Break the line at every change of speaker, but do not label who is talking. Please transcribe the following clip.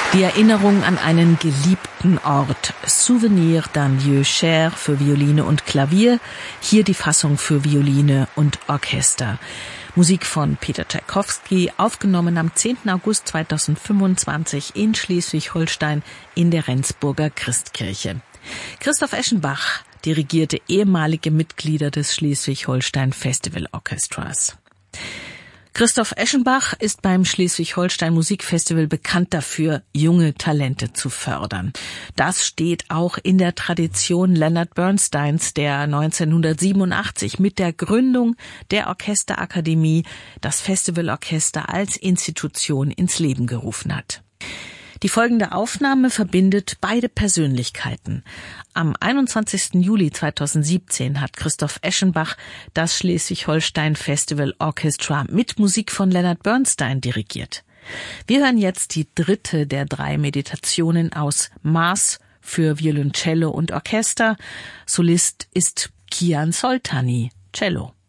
Die Erinnerung an einen geliebten Ort. Souvenir d'un lieu cher für Violine und Klavier. Hier die Fassung für Violine und Orchester. Musik von Peter Tschaikowski, aufgenommen am 10. August 2025 in Schleswig-Holstein in der Rendsburger Christkirche. Christoph Eschenbach dirigierte ehemalige Mitglieder des Schleswig-Holstein Festival Orchestras. Christoph Eschenbach ist beim Schleswig-Holstein Musikfestival bekannt dafür, junge Talente zu fördern. Das steht auch in der Tradition Leonard Bernsteins, der 1987 mit der Gründung der Orchesterakademie das Festivalorchester als Institution ins Leben gerufen hat. Die folgende Aufnahme verbindet beide Persönlichkeiten. Am 21. Juli 2017 hat Christoph Eschenbach das Schleswig-Holstein Festival Orchestra mit Musik von Leonard Bernstein dirigiert. Wir hören jetzt die dritte der 3 Meditationen aus Maß für Violoncello und Orchester. Solist ist Kian Soltani, Cello.